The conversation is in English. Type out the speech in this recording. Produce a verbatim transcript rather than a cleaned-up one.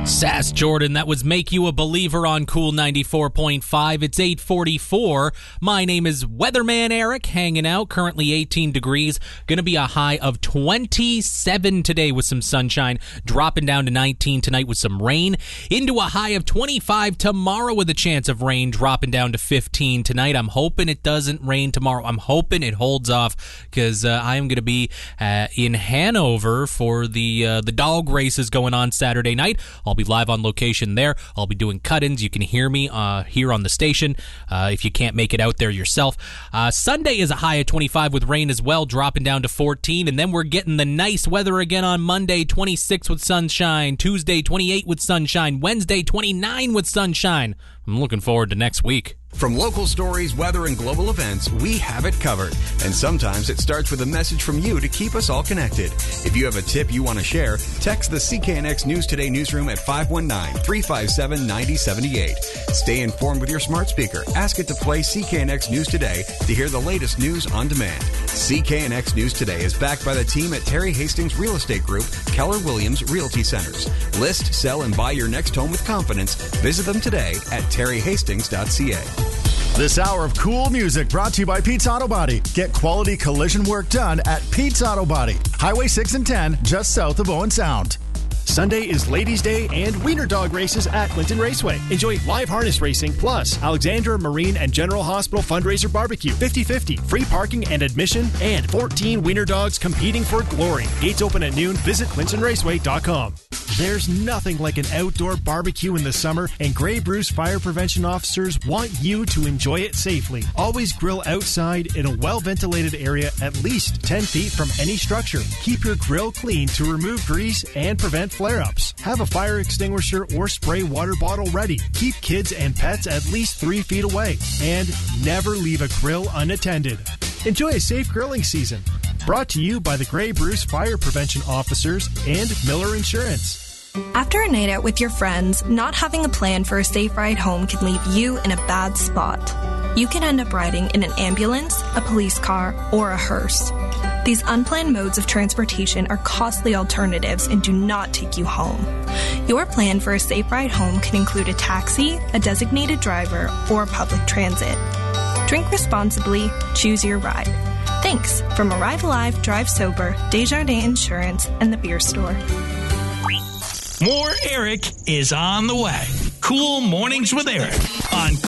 Sass Jordan, that was Make You a Believer on Cool ninety-four point five. It's eight forty-four. My name is Weatherman Eric, hanging out. Currently eighteen degrees. Going to be a high of twenty-seven today with some sunshine. Dropping down to nineteen tonight with some rain. Into a high of twenty-five tomorrow with a chance of rain. Dropping down to fifteen tonight. I'm hoping it doesn't rain tomorrow. I'm hoping it holds off because uh, I am going to be uh, in Hanover for the uh, the dog races going on Saturday night. I'll be live on location there. I'll be doing cut-ins. You can hear me uh, here on the station uh, if you can't make it out there yourself. Uh, Sunday is a high of twenty-five with rain as well, dropping down to fourteen. And then we're getting the nice weather again on Monday, twenty-six with sunshine. Tuesday, twenty-eight with sunshine. Wednesday, twenty-nine with sunshine. I'm looking forward to next week. From local stories, weather, and global events, we have it covered. And sometimes it starts with a message from you to keep us all connected. If you have a tip you want to share, text the C K N X News Today newsroom at five one nine, three five seven, nine zero seven eight. Stay informed with your smart speaker. Ask it to play C K N X News Today to hear the latest news on demand. C K N X News Today is backed by the team at Terry Hastings Real Estate Group, Keller Williams Realty Centers. List, sell, and buy your next home with confidence. Visit them today at terry hastings dot c a. This hour of cool music brought to you by Pete's Auto Body. Get quality collision work done at Pete's Auto Body. Highway six and ten, just south of Owen Sound. Sunday is Ladies' Day and Wiener Dog races at Clinton Raceway. Enjoy live harness racing, plus Alexandra Marine and General Hospital fundraiser barbecue, fifty-fifty, free parking and admission, and fourteen Wiener Dogs competing for glory. Gates open at noon. Visit clinton raceway dot com. There's nothing like an outdoor barbecue in the summer, and Grey Bruce Fire Prevention officers want you to enjoy it safely. Always grill outside in a well-ventilated area at least ten feet from any structure. Keep your grill clean to remove grease and prevent flare-ups. Have a fire extinguisher or spray water bottle ready. Keep kids and pets at least three feet away. And never leave a grill unattended. Enjoy a safe grilling season. Brought to you by the Grey Bruce Fire Prevention Officers and Miller Insurance. After a night out with your friends, not having a plan for a safe ride home can leave you in a bad spot. You can end up riding in an ambulance, a police car, or a hearse. These unplanned modes of transportation are costly alternatives and do not take you home. Your plan for a safe ride home can include a taxi, a designated driver, or public transit. Drink responsibly, choose your ride. Thanks from Arrive Alive, Drive Sober, Desjardins Insurance, and the Beer Store. More Eric is on the way. Cool Mornings with Eric on